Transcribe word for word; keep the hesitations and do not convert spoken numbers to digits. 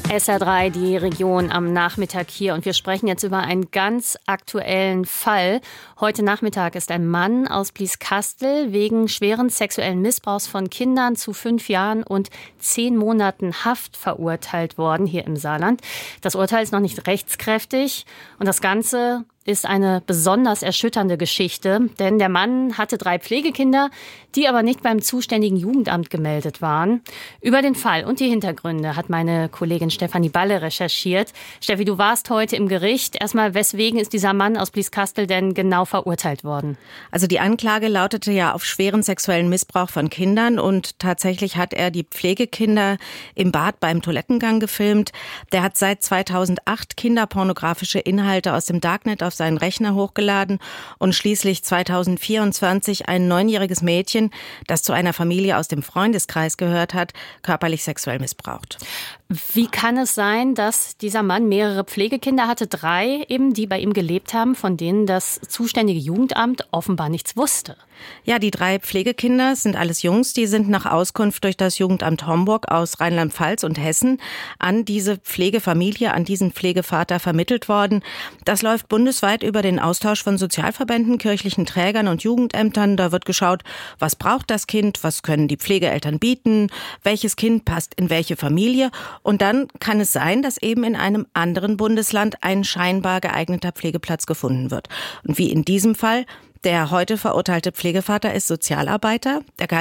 S R drei, die Region am Nachmittag hier. Und wir sprechen jetzt über einen ganz aktuellen Fall. Heute Nachmittag ist ein Mann aus Blieskastel wegen schweren sexuellen Missbrauchs von Kindern zu fünf Jahren und zehn Monaten Haft verurteilt worden hier im Saarland. Das Urteil ist noch nicht rechtskräftig und das Ganze ist eine besonders erschütternde Geschichte, denn der Mann hatte drei Pflegekinder, die aber nicht beim zuständigen Jugendamt gemeldet waren. Über den Fall und die Hintergründe hat meine Kollegin Stefanie Balle recherchiert. Steffi, du warst heute im Gericht. Erstmal, weswegen ist dieser Mann aus Blieskastel denn genau verurteilt worden? Also die Anklage lautete ja auf schweren sexuellen Missbrauch von Kindern und tatsächlich hat er die Pflegekinder im Bad beim Toilettengang gefilmt. Der hat seit zweitausendacht kinderpornografische Inhalte aus dem Darknet auf seinen Rechner hochgeladen und schließlich zweitausendvierundzwanzig ein neunjähriges Mädchen, das zu einer Familie aus dem Freundeskreis gehört hat, körperlich sexuell missbraucht. Wie kann es sein, dass dieser Mann mehrere Pflegekinder hatte, drei eben, die bei ihm gelebt haben, von denen das zuständige Jugendamt offenbar nichts wusste? Ja, die drei Pflegekinder sind alles Jungs, die sind nach Auskunft durch das Jugendamt Homburg aus Rheinland-Pfalz und Hessen an diese Pflegefamilie, an diesen Pflegevater vermittelt worden. Das läuft bundesweit über den Austausch von Sozialverbänden, kirchlichen Trägern und Jugendämtern. Da wird geschaut, was braucht das Kind, was können die Pflegeeltern bieten, welches Kind passt in welche Familie. Und dann kann es sein, dass eben in einem anderen Bundesland ein scheinbar geeigneter Pflegeplatz gefunden wird. Und wie in diesem Fall, der heute verurteilte Pflegevater ist Sozialarbeiter. Der